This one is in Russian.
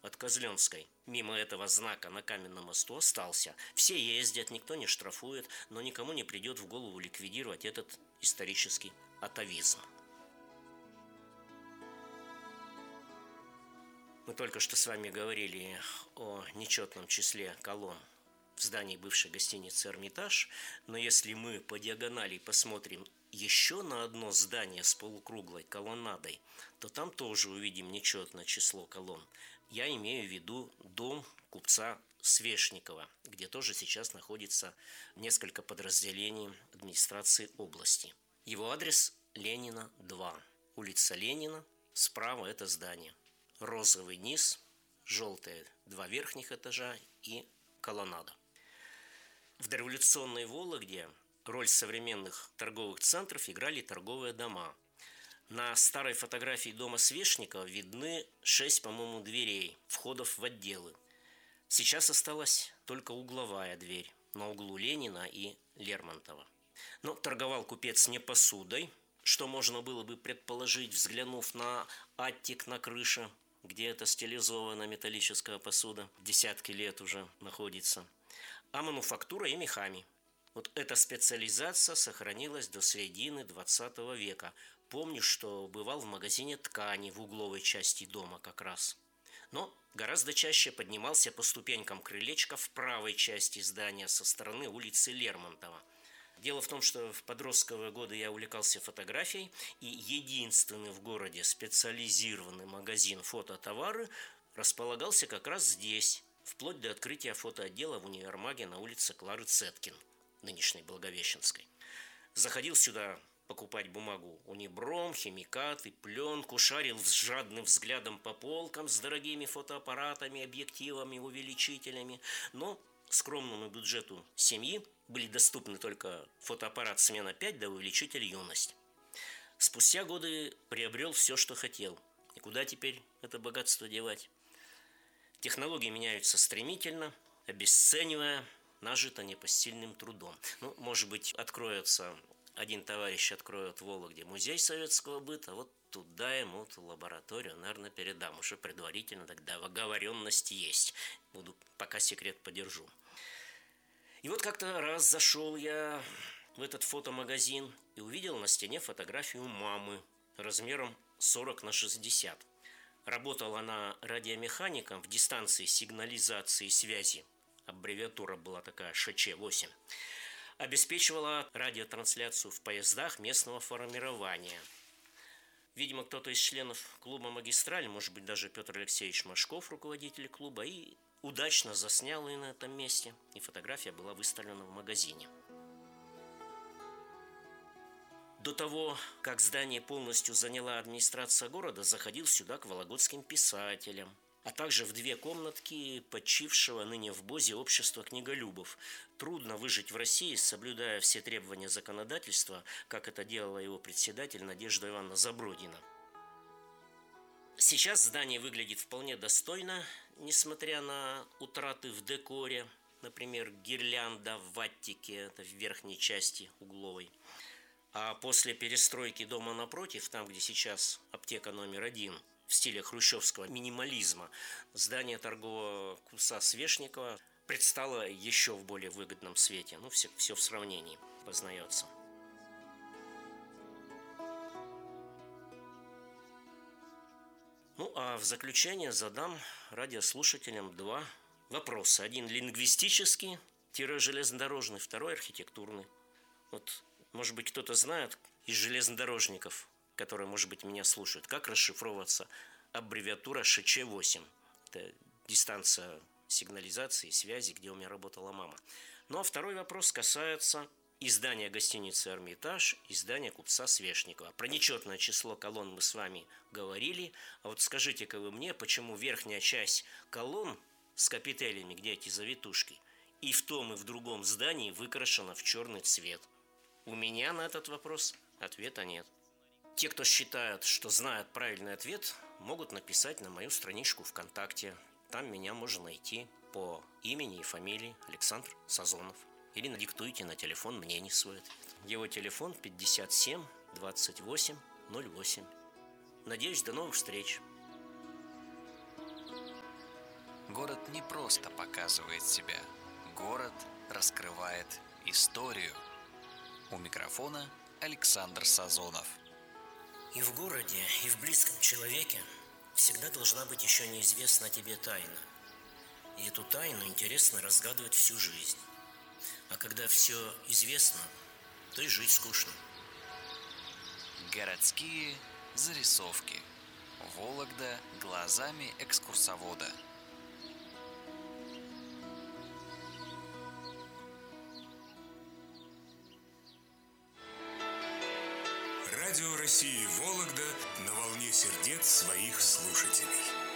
от Козленской. Мимо этого знака на Каменном мосту остался. Все ездят, никто не штрафует, но никому не придет в голову ликвидировать этот исторический атавизм. Мы только что с вами говорили о нечетном числе колонн в здании бывшей гостиницы «Эрмитаж», но если мы по диагонали посмотрим еще на одно здание с полукруглой колоннадой, то там тоже увидим нечетное число колонн. Я имею в виду дом купца Свешникова, где тоже сейчас находится несколько подразделений администрации области. Его адрес Ленина, 2. Улица Ленина, справа это здание. Розовый низ, желтые 2 верхних этажа и колоннада. В дореволюционной Вологде роль современных торговых центров играли торговые дома. На старой фотографии дома Свешникова видны 6, по-моему, дверей, входов в отделы. Сейчас осталась только угловая дверь на углу Ленина и Лермонтова. Но торговал купец не посудой, что можно было бы предположить, взглянув на аттик на крыше, где эта стилизованная металлическая посуда десятки лет уже находится, а мануфактурой и мехами. Вот эта специализация сохранилась до середины 20 века. Помню, что бывал в магазине ткани в угловой части дома как раз. Но гораздо чаще поднимался по ступенькам крылечка в правой части здания со стороны улицы Лермонтова. Дело в том, что в подростковые годы я увлекался фотографией, и единственный в городе специализированный магазин фототовары располагался как раз здесь, вплоть до открытия фотоотдела в универмаге на улице Клары Цеткин, нынешней Благовещенской. Заходил сюда покупать бумагу Унибром, химикаты, пленку, шарил с жадным взглядом по полкам с дорогими фотоаппаратами, объективами, увеличителями, но скромному бюджету семьи были доступны только фотоаппарат «Смена 5» да увеличитель «Юность». Спустя годы приобрел все, что хотел. И куда теперь это богатство девать? Технологии меняются стремительно, обесценивая нажито непосильным трудом. Может быть, один товарищ откроет в Вологде музей советского быта, вот туда ему эту лабораторию, наверное, передам. Уже предварительно тогда договоренность есть. Пока секрет подержу. И вот как-то раз зашел я в этот фотомагазин и увидел на стене фотографию мамы размером 40×60. Работала она радиомехаником в дистанции сигнализации связи. Аббревиатура была такая ШЧ-8. Обеспечивала радиотрансляцию в поездах местного формирования. Видимо, кто-то из членов клуба «Магистраль», может быть, даже Петр Алексеевич Машков, руководитель клуба, и удачно заснял ее на этом месте, и фотография была выставлена в магазине. До того, как здание полностью заняла администрация города, заходил сюда к вологодским писателям, а также в 2 комнатки почившего ныне в БОЗе общества книголюбов. Трудно выжить в России, соблюдая все требования законодательства, как это делала его председатель Надежда Ивановна Забродина. Сейчас здание выглядит вполне достойно, несмотря на утраты в декоре. Например, гирлянда в аттике, это в верхней части угловой. А после перестройки дома напротив, там, где сейчас аптека номер 1, в стиле хрущевского минимализма, здание торгового купца Свешникова предстало еще в более выгодном свете. Все в сравнении познается. А в заключение задам радиослушателям 2 вопроса. Один лингвистический, железнодорожный, второй архитектурный. Может быть, кто-то знает из железнодорожников, которые, может быть, меня слушают, как расшифровывается аббревиатура ШЧ-8. Это дистанция сигнализации и связи, где у меня работала мама. А второй вопрос касается издания гостиницы «Эрмитаж», издания купца Свешникова. Про нечетное число колонн мы с вами говорили. А вот скажите-ка вы мне, почему верхняя часть колонн с капителями, где эти завитушки, и в том, и в другом здании выкрашена в черный цвет? У меня на этот вопрос ответа нет. Те, кто считают, что знают правильный ответ, могут написать на мою страничку ВКонтакте. Там меня можно найти по имени и фамилии Александр Сазонов. Или надиктуйте на телефон мне не свой ответ. Его телефон 57 28 08. Надеюсь, до новых встреч. Город не просто показывает себя. Город раскрывает историю. У микрофона Александр Сазонов. И в городе, и в близком человеке всегда должна быть еще неизвестна тебе тайна. И эту тайну интересно разгадывать всю жизнь. А когда все известно, то и жить скучно. Городские зарисовки. Вологда глазами экскурсовода. Радио России Вологда на волне сердец своих слушателей.